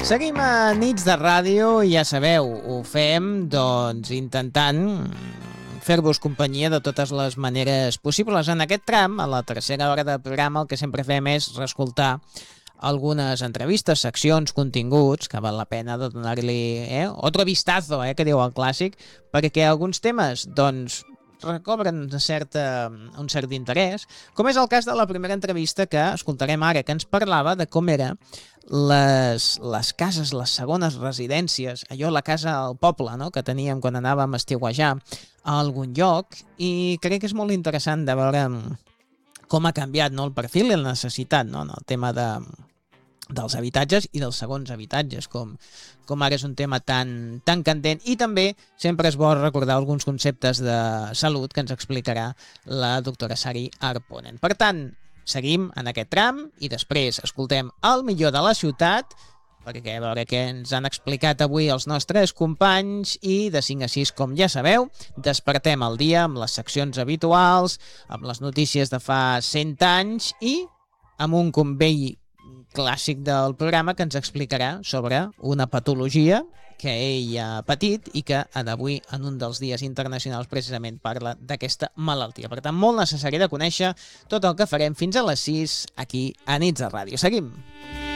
Seguim a Nits de Ràdio i ja sabeu, ho fem doncs intentant fer-vos companyia de totes les maneres possibles. En aquest tram, a la tercera hora del programa, el que sempre fem és reescoltar algunes entrevistes, seccions, continguts, que val la pena de donar-li otro vistazo, que diu el clàssic, perquè alguns temes, doncs, recobren un cert interès, com és el cas de la primera entrevista que escoltarem ara, que ens parlava de com eren les cases, les segones residències, allò, la casa al poble, no?, que teníem quan anàvem a estiuejar a algun lloc, i crec que és molt interessant de veure com ha canviat, no?, el perfil i la necessitat, no?, en el tema dels habitatges i dels segons habitatges, com ara és un tema tan candent. I també sempre és bo recordar alguns conceptes de salut que ens explicarà la doctora Sari Arponen. Per tant, seguim en aquest tram i després escoltem el millor de la ciutat, perquè a veure què ens han explicat avui els nostres companys, i de 5 a 6, com ja sabeu, despertem el dia amb les seccions habituals, amb les notícies de fa 100 anys i amb un convell clàssic del programa que ens explicarà sobre una patologia que ell ha patit i que avui, en un dels dies internacionals, precisament parla d'aquesta malaltia. Per tant, molt necessari de conèixer tot el que farem fins a les 6 aquí a Nits de Ràdio. Seguim!